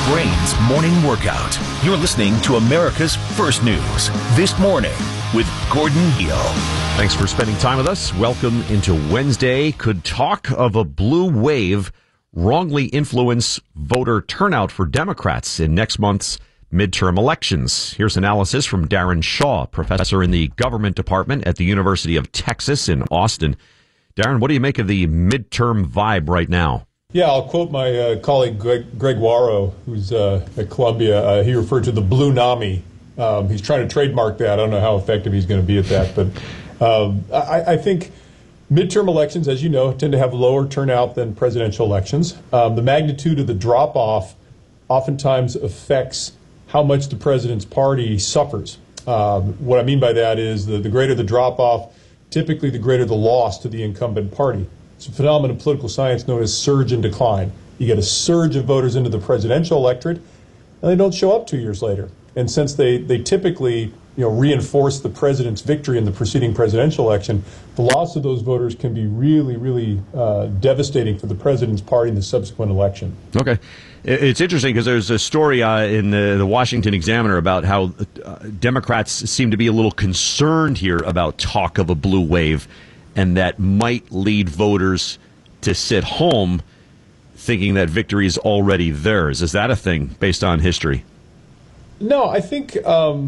brain's morning workout. You're listening to America's First News This Morning with Gordon Neal. Thanks for spending time with us. Welcome into Wednesday. Could talk of a blue wave wrongly influence voter turnout for Democrats in next month's midterm elections? Here's analysis from Darren Shaw, professor in the government department at the University of Texas in Austin. Darren, what do you make of the midterm vibe right now? Yeah, I'll quote my colleague Greg Warrow, who's at Columbia. He referred to the blue NAMI. He's trying to trademark that. I don't know how effective he's going to be at that, but I think midterm elections, as you know, tend to have lower turnout than presidential elections. The magnitude of the drop-off oftentimes affects how much the president's party suffers. What I mean by that is the greater the drop-off, typically the greater the loss to the incumbent party. It's a phenomenon in political science known as surge and decline. You get a surge of voters into the presidential electorate, and they don't show up 2 years later. And since they typically reinforce the president's victory in the preceding presidential election, the loss of those voters can be really, really devastating for the president's party in the subsequent election. Okay. It's interesting because there's a story in the Washington Examiner about how Democrats seem to be a little concerned here about talk of a blue wave, and that might lead voters to sit home thinking that victory is already theirs. Is that a thing based on history? No, I think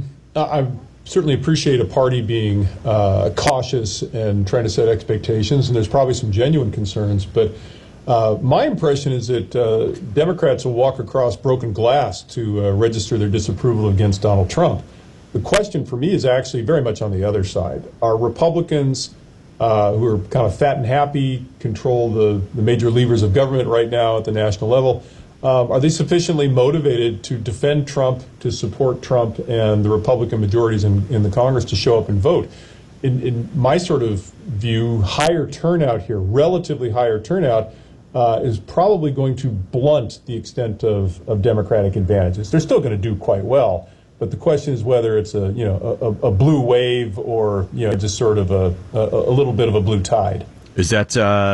I certainly appreciate a party being cautious and trying to set expectations, and there's probably some genuine concerns, but my impression is that Democrats will walk across broken glass to register their disapproval against Donald Trump. The question for me is actually very much on the other side. Are Republicans who are kind of fat and happy, control the major levers of government right now at the national level, are they sufficiently motivated to defend Trump, to support Trump and the Republican majorities in the Congress to show up and vote? In my sort of view, higher turnout here, relatively higher turnout, is probably going to blunt the extent of Democratic advantages. They're still going to do quite well, but the question is whether it's a blue wave or just sort of a little bit of a blue tide. Is that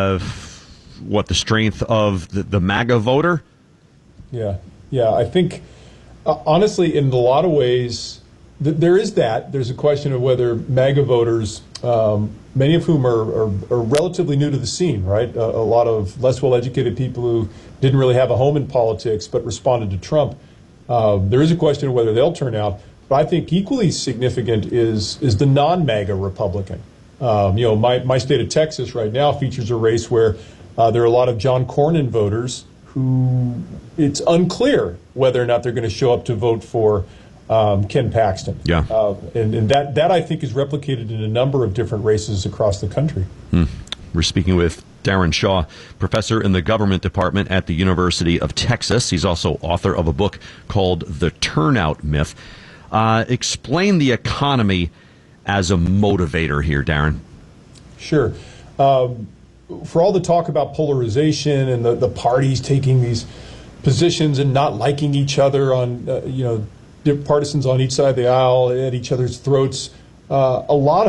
what the strength of the MAGA voter? Yeah. I think honestly, in a lot of ways, there is that. There's a question of whether MAGA voters, many of whom are relatively new to the scene, right? A lot of less well-educated people who didn't really have a home in politics but responded to Trump. There is a question of whether they'll turn out. But I think equally significant is the non-MAGA Republican. My state of Texas right now features a race where there are a lot of John Cornyn voters who it's unclear whether or not they're going to show up to vote for Ken Paxton. Yeah. And that I think is replicated in a number of different races across the country. We're speaking with Darren Shaw, professor in the government department at the University of Texas. He's also author of a book called The Turnout Myth. Explain the economy as a motivator here, Darren. Sure. For all the talk about polarization and the parties taking these positions and not liking each other on, partisans on each side of the aisle at each other's throats, a lot